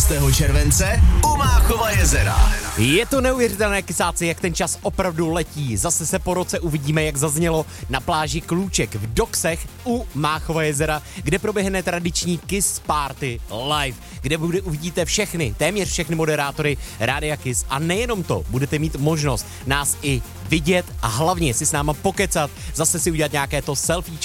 července u Máchova jezera. Je to neuvěřitelné, kysáci, jak ten čas opravdu letí. Zase se po roce uvidíme, jak zaznělo na pláži Klůček v Doksech u Máchova jezera, kde proběhne tradiční Kiss Party live, kde uvidíte všechny, téměř všechny moderátory Rádia Kiss. A nejenom to, budete mít možnost nás i vidět a hlavně si s náma pokecat, zase si udělat nějaké to selfie